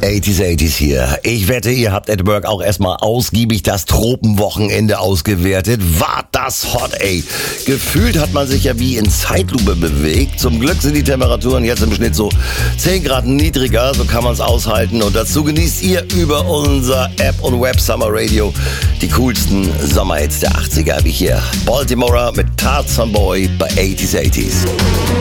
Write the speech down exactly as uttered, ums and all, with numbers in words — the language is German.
achtziger achtziger hier. Ich wette, ihr habt at work auch erstmal ausgiebig das Tropenwochenende ausgewertet. War das hot, ey. Gefühlt hat man sich ja wie in Zeitlupe bewegt. Zum Glück sind die Temperaturen jetzt im Schnitt so zehn Grad niedriger, so kann man es aushalten. Und dazu genießt ihr über unser App und Web Summer Radio die coolsten Sommerhits der achtziger, wie hier Baltimore mit Tarzan Boy bei achtziger achtziger.